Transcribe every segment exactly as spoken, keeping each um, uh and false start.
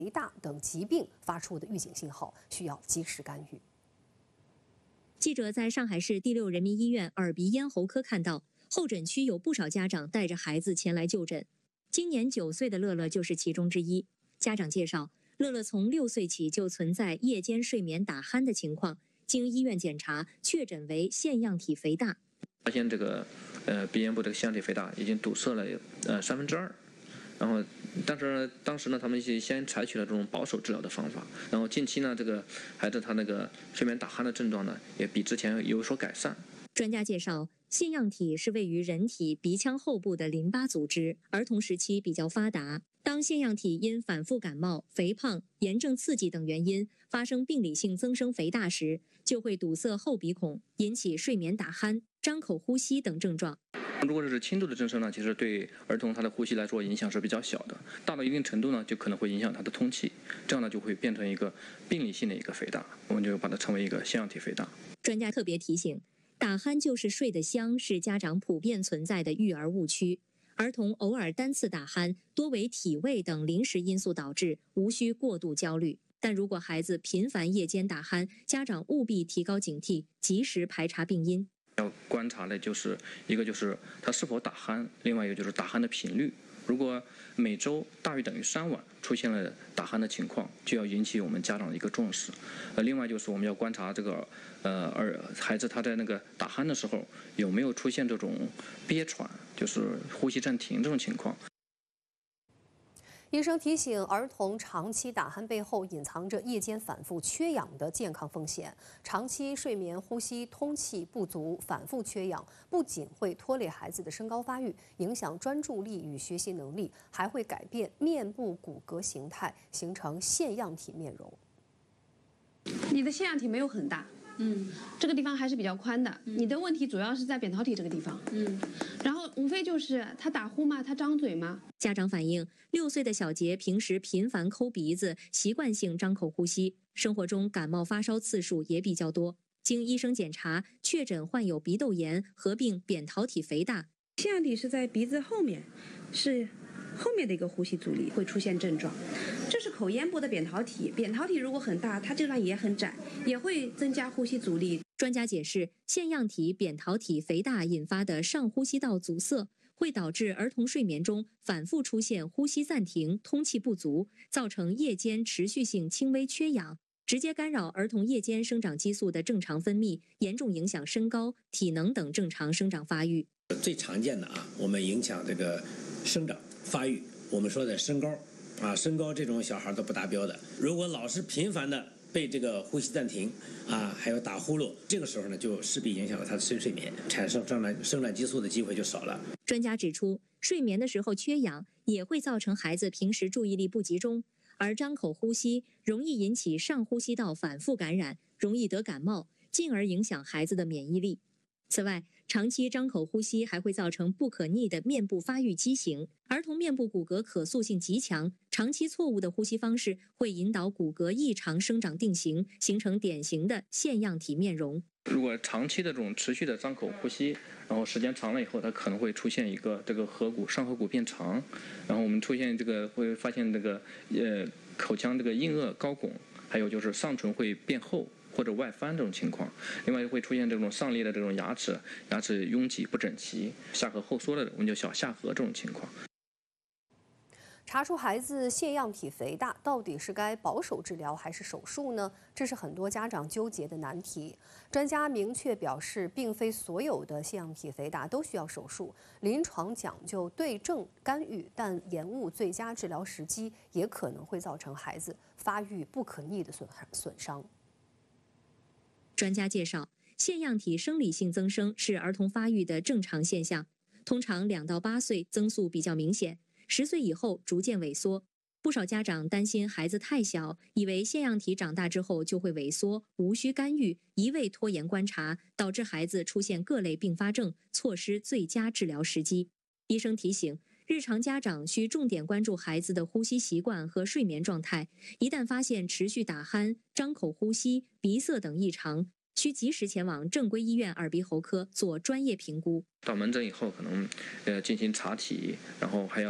肥大等疾病发出的预警信号，需要及时干预。 记者在上海市第六人民医院耳鼻咽喉科看到，候诊区有不少家长带着孩子前来就诊。今年九岁的乐乐就是其中之一。家长介绍，乐乐从六岁起就存在夜间睡眠打鼾的情况，经医院检查确诊为腺样体肥大。 发现这个呃鼻咽部这个腺样体肥大已经堵塞了呃三分之二。然后，但是当时呢，他们先采取了这种保守治疗的方法。然后近期呢，这个孩子他那个睡眠打鼾的症状呢，也比之前有所改善。 专家介绍，腺样体是位于人体鼻腔后部的淋巴组织，儿童时期比较发达。当腺样体因反复感冒、肥胖、炎症刺激等原因发生病理性增生肥大时，就会堵塞后鼻孔，引起睡眠打鼾、张口呼吸等症状。 如果是轻度的增生呢，其实对儿童他的呼吸来说影响是比较小的，大到一定程度呢，就可能会影响他的通气，这样呢就会变成一个病理性的一个肥大，我们就把它称为一个腺样体肥大。 专家特别提醒，打鼾就是睡得香，是家长普遍存在的育儿误区。儿童偶尔单次打鼾，多为体位等临时因素导致，无需过度焦虑。但如果孩子频繁夜间打鼾，家长务必提高警惕，及时排查病因。 要观察的就是一个就是他是否打鼾，另外一个就是打鼾的频率。如果每周大于等于三晚出现了打鼾的情况，就要引起我们家长的一个重视。呃，另外就是我们要观察这个呃儿孩子他在那个打鼾的时候有没有出现这种憋喘，就是呼吸暂停这种情况。 医生提醒，儿童长期打鼾背后隐藏着夜间反复缺氧的健康风险。长期睡眠、呼吸、通气不足、反复缺氧，不仅会拖累孩子的身高发育，影响专注力与学习能力，还会改变面部骨骼形态，形成腺样体面容。 你的腺样体没有很大。嗯，这个地方还是比较宽的。嗯、你的问题主要是在扁桃体这个地方。嗯，然后无非就是他打呼吗？他张嘴吗？ 家长反映，六岁的小杰平时频繁抠鼻子，习惯性张口呼吸，生活中感冒发烧次数也比较多。经医生检查，确诊患有鼻窦炎合并扁桃体肥大。 腺样体是在鼻子后面，是后面的一个呼吸阻力会出现症状。这是口咽部的扁桃体，扁桃体如果很大，它这段也很窄，也会增加呼吸阻力。 专家解释，腺样体扁桃体肥大引发的上呼吸道阻塞，会导致儿童睡眠中反复出现呼吸暂停、通气不足，造成夜间持续性轻微缺氧，直接干扰儿童夜间生长激素的正常分泌，严重影响身高、体能等正常生长发育。 最常见的啊，我们影响这个生长发育，我们说的身高啊，身高这种小孩都不达标的，如果老是频繁的被这个呼吸暂停啊，还有打呼噜，这个时候呢，就势必影响了他的深睡眠，产生生长生长激素的机会就少了。 专家指出，睡眠的时候缺氧也会造成孩子平时注意力不集中，而张口呼吸容易引起上呼吸道反复感染，容易得感冒，进而影响孩子的免疫力。此外，长期张口呼吸还会造成不可逆的面部发育畸形。儿童面部骨骼可塑性极强，长期错误的呼吸方式会引导骨骼异常生长定型，形成典型的腺样体面容。 如果长期的这种持续的张口呼吸，然后时间长了以后，它可能会出现一个这个颌骨上颌骨变长，然后我们出现这个会发现这个呃口腔这个硬腭高拱，还有就是上唇会变厚或者外翻这种情况。另外会出现这种上列的这种牙齿牙齿拥挤不整齐，下颌后缩的我们叫小下颌这种情况。 查出孩子腺样体肥大，到底是该保守治疗还是手术呢？这是很多家长纠结的难题。专家明确表示，并非所有的腺样体肥大都需要手术，临床讲究对症干预，但延误最佳治疗时机，也可能会造成孩子发育不可逆的损损伤。 专家介绍，腺样体生理性增生是儿童发育的正常现象，通常两到八岁增速比较明显。十岁以后逐渐萎缩，不少家长担心孩子太小，以为腺样体长大之后就会萎缩，无需干预，一味拖延观察，导致孩子出现各类并发症，错失最佳治疗时机。医生提醒，日常家长需重点关注孩子的呼吸习惯和睡眠状态，一旦发现持续打鼾、张口呼吸、鼻塞等异常，需及时前往正规医院耳鼻喉科做专业评估。 到门诊以后，可能呃进行查体，然后还要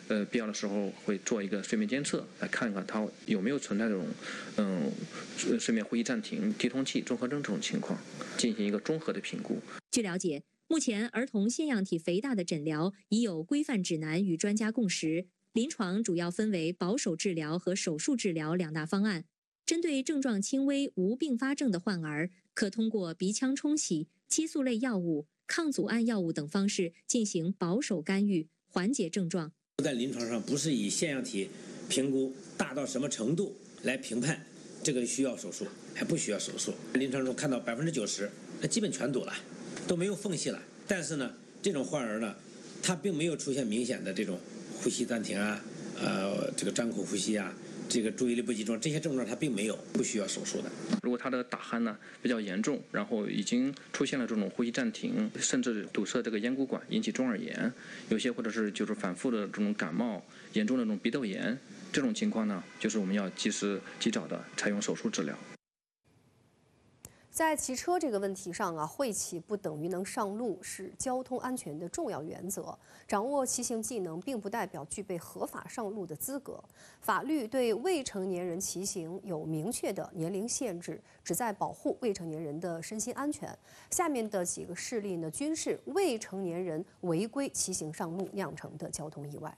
呃必要的时候会做一个睡眠监测，来看看它有没有存在这种嗯睡眠呼吸暂停、提通气综合征这种情况，进行一个综合的评估。 据了解，目前儿童腺样体肥大的诊疗已有规范指南与专家共识，临床主要分为保守治疗和手术治疗两大方案。针对症状轻微、无并发症的患儿，可通过鼻腔冲洗、激素类药物、抗组胺药物等方式进行保守干预，缓解症状。 在临床上不是以腺样体评估大到什么程度来评判这个需要手术还不需要手术。临床中看到百分之九十，那基本全堵了，都没有缝隙了。但是呢，这种患儿呢，他并没有出现明显的这种呼吸暂停啊，呃，这个张口呼吸啊。这个注意力不集中，这些症状他并没有，不需要手术的。 如果他的打鼾呢比较严重，然后已经出现了这种呼吸暂停，甚至堵塞这个咽鼓管，引起中耳炎，有些或者是就是反复的这种感冒，严重的这种鼻窦炎，这种情况呢，就是我们要及时及早的采用手术治疗。 在骑车这个问题上啊，会骑不等于能上路，是交通安全的重要原则。掌握骑行技能并不代表具备合法上路的资格。法律对未成年人骑行有明确的年龄限制，旨在保护未成年人的身心安全。下面的几个事例呢，均是未成年人违规骑行上路酿成的交通意外。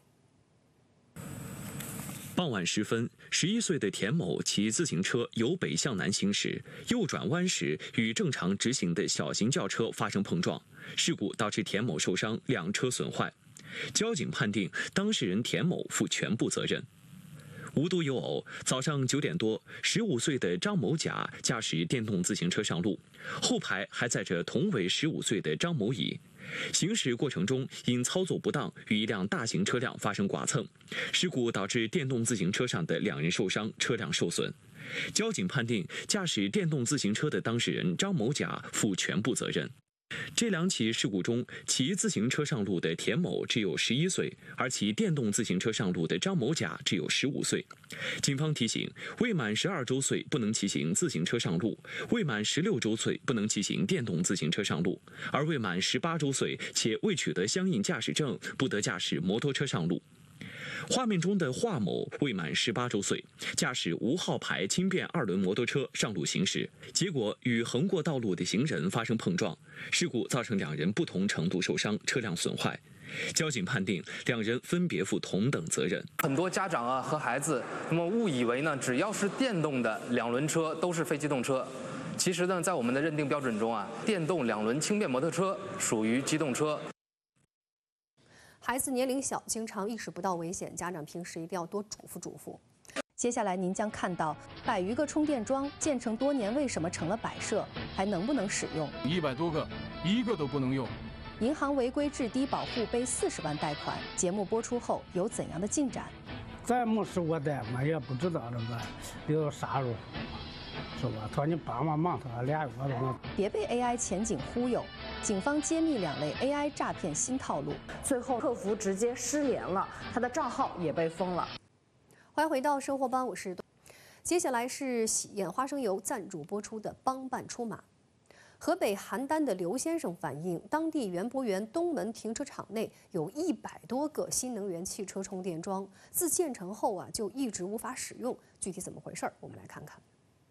傍晚时分，十一岁的田某骑自行车由北向南行驶，右转弯时与正常直行的小型轿车发生碰撞，事故导致田某受伤，两车损坏。交警判定当事人田某负全部责任。无独有偶，早上九点多，十五岁的张某甲驾驶电动自行车上路，后排还载着同为十五岁的张某乙。行驶过程中，因操作不当，与一辆大型车辆发生剐蹭，事故导致电动自行车上的两人受伤，车辆受损。交警判定驾驶电动自行车的当事人张某甲负全部责任。这两起事故中，骑自行车上路的田某只有十一岁，而骑电动自行车上路的张某甲只有十五岁。警方提醒，未满十二周岁不能骑行自行车上路，未满十六周岁不能骑行电动自行车上路，而未满十八周岁且未取得相应驾驶证，不得驾驶摩托车上路。画面中的华某未满十八周岁，驾驶无号牌轻便二轮摩托车上路行驶，结果与横过道路的行人发生碰撞，事故造成两人不同程度受伤，车辆损坏。交警判定两人分别负同等责任。 很多家长啊和孩子，那么误以为呢，只要是电动的两轮车都是非机动车。其实呢，在我们的认定标准中啊，电动两轮轻便摩托车属于机动车。 孩子年龄小，经常意识不到危险，家长平时一定要多嘱咐嘱咐。接下来您将看到百余个充电桩建成多年，为什么成了摆设？还能不能使用？ 一百多个，一个都不能用。 银行违规质低保户背四十万贷款，节目播出后有怎样的进展？ 咱没收过贷嘛，也不知道这个有啥时候。是吧？他说你帮忙忙他俩月都能。 别被 A I 前景忽悠，警方揭秘两类 A I 诈骗新套路。 最后客服直接失联了，他的账号也被封了。 欢迎回到生活帮，我是。接下来是喜宴花生油赞助播出的帮办出马。河北邯郸的刘先生反映，当地园博园东门停车场内有一百多个新能源汽车充电桩，自建成后啊就一直无法使用。具体怎么回事？我们来看看。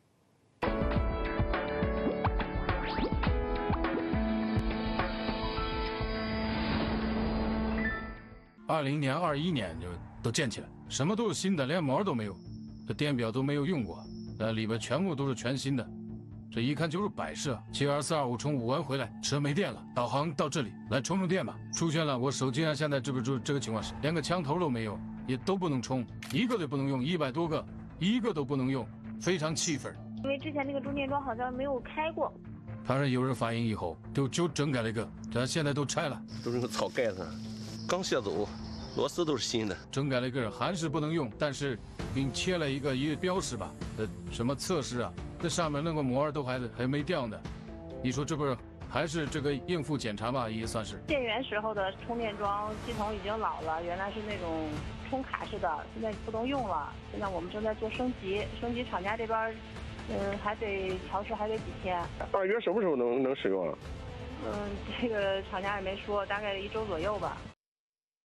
二零年、二一年就都建起来，什么都是新的，连毛都没有，这电表都没有用过，那里边全部都是全新的，这一看就是摆设。七二四二五从武安回来，车没电了，导航到这里来充充电吧。出现了，我手机上现在这不就这个情况是，连个枪头都没有，也都不能充，一个都不能用，一百多个，一个都不能用，非常气愤。 因为之前那个充电桩好像没有开过。 反正有人反映以后，就就整改了一个，这现在都拆了， 都是个草盖子。刚卸走，螺丝都是新的。 整改了一个，还是不能用，但是给你切了一个一个标识吧，呃，什么测试啊，这上面那个膜都还还没掉呢。你说这不是还是这个应付检查吧，也算是。 建园时候的充电桩系统已经老了，原来是那种充卡式的，现在不能用了。现在我们正在做升级，升级厂家这边，嗯，还得调试，还得几天。 二月什么时候能能使用啊？ 嗯，这个厂家也没说，大概一周左右吧。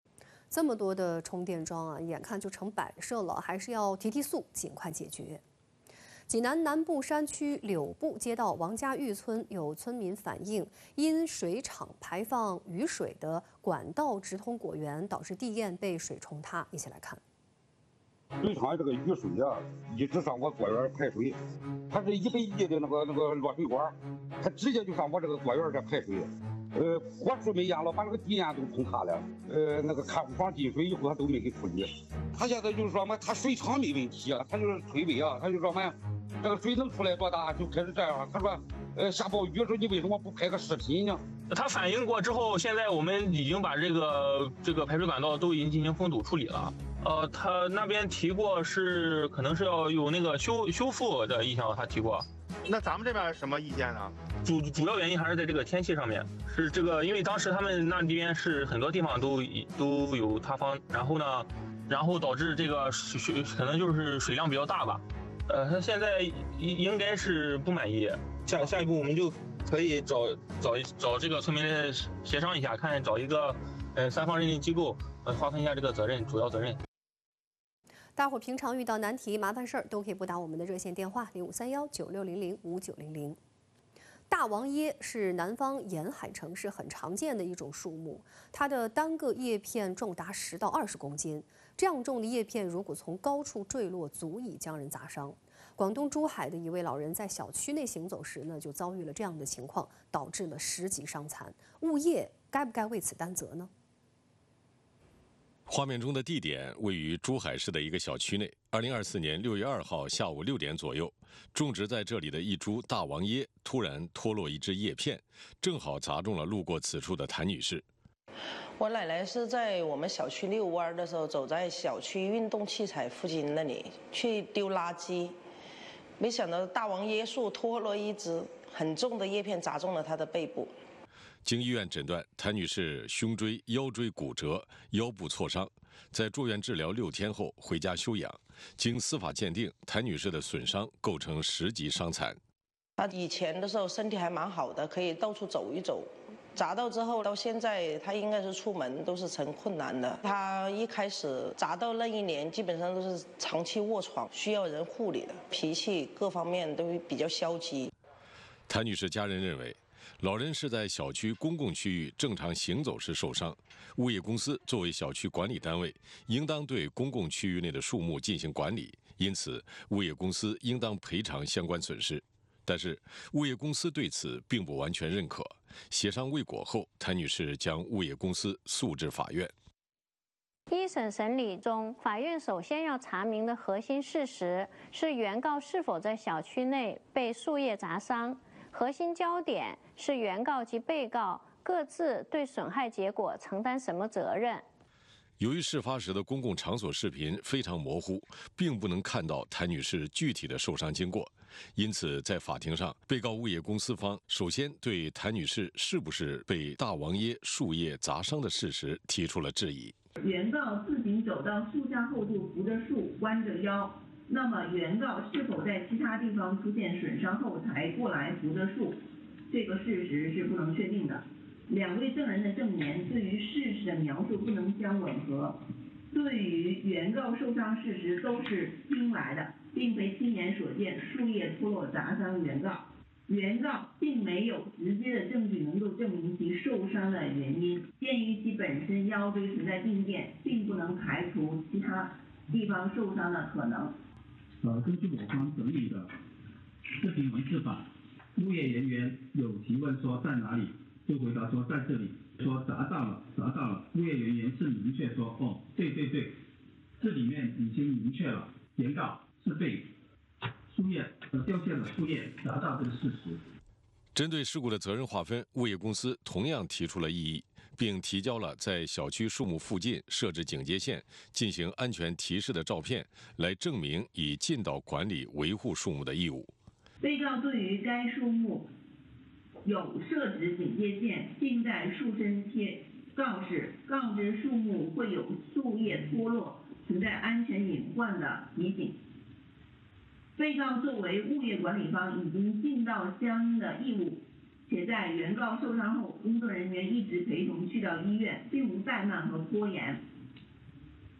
这么多的充电桩啊，眼看就成摆设了，还是要提提速，尽快解决。济南南部山区柳埠街道王家峪村有村民反映，因水厂排放雨水的管道直通果园，导致地堰被水冲塌。一起来看。 水厂这个雨水啊，一直上我果园排水，它是一百亿的那个那个落水管，它直接就上我这个果园这排水。呃，火势没淹了，把这个地堰都冲塌了。呃，那个看护房进水以后，他都没给处理。他现在就是说嘛，他水厂没问题啊，他就是催备啊，他就说嘛，这个水能出来多大就开始这样。他说，呃，下暴雨的时候你为什么不拍个视频呢？ 他反映过之后，现在我们已经把这个这个排水管道都已经进行封堵处理了。呃，他那边提过是可能是要有那个修修复的意向，他提过。 那咱们这边什么意见呢？ 主主要原因还是在这个天气上面，是这个，因为当时他们那边是很多地方都都有塌方，然后呢，然后导致这个水可能就是水量比较大吧。呃，他现在应该是不满意，下下一步我们就可以找找找这个村民协商一下，看找一个呃三方认定机构，呃划分一下这个责任主要责任。 大伙平常遇到难题、麻烦事儿，都可以拨打我们的热线电话零五三幺九六零零五九零零。大王椰是南方沿海城市很常见的一种树木，它的单个叶片重达十到二十公斤。这样重的叶片如果从高处坠落，足以将人砸伤。广东珠海的一位老人在小区内行走时呢，就遭遇了这样的情况，导致了十级伤残。物业该不该为此担责呢？ 画面中的地点位于珠海市的一个小区内。二零二四年六月二号下午六点左右，种植在这里的一株大王椰突然脱落一枝叶片，正好砸中了路过此处的谭女士。 我奶奶是在我们小区遛弯的时候，走在小区运动器材附近那里去丢垃圾，没想到大王椰树脱落一枝，很重的叶片砸中了她的背部。 经医院诊断，谭女士胸椎、腰椎骨折，腰部挫伤，在住院治疗六天后回家休养。经司法鉴定，谭女士的损伤构成十级伤残。 她以前的时候身体还蛮好的，可以到处走一走。砸到之后到现在，她应该是出门都是成困难的。她一开始砸到那一年，基本上都是长期卧床，需要人护理的，脾气各方面都比较消极。 谭女士家人认为，老人是在小区公共区域正常行走时受伤，物业公司作为小区管理单位，应当对公共区域内的树木进行管理，因此物业公司应当赔偿相关损失。但是物业公司对此并不完全认可，协商未果后，谭女士将物业公司诉至法院。 一审审理中，法院首先要查明的核心事实是原告是否在小区内被树叶砸伤，核心焦点是原告及被告各自对损害结果承担什么责任。 由于事发时的公共场所视频非常模糊，并不能看到谭女士具体的受伤经过，因此在法庭上，被告物业公司方首先对谭女士是不是被大王椰树叶砸伤的事实提出了质疑。 原告自行走到树下后处扶着树，弯着腰，那么原告是否在其他地方出现损伤后才过来扶着树，这个事实是不能确定的。两位证人的证言对于事实的描述不能相吻合，对于原告受伤事实都是听来的，并非亲眼所见树叶脱落砸伤原告。原告并没有直接的证据能够证明其受伤的原因，鉴于其本身腰椎存在病变，并不能排除其他地方受伤的可能。 呃，根据我方整理的视频文字法，物业人员有提问说在哪里，就回答说在这里，说砸到了，砸到了。物业人员是明确说，哦，对对对，这里面已经明确了，原告是被树叶呃掉下的树叶砸到这个事实。 针对事故的责任划分，物业公司同样提出了异议，并提交了在小区树木附近设置警戒线、进行安全提示的照片，来证明已尽到管理维护树木的义务。 被告对于该树木有设置警戒线，并在树身贴告示，告知树木会有树叶脱落、存在安全隐患的提醒。被告作为物业管理方已经尽到相应的义务，且在原告受伤后，工作人员一直陪同去到医院，并无怠慢和拖延。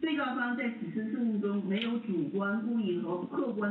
被告方在此次事务中没有主观、故意和客观。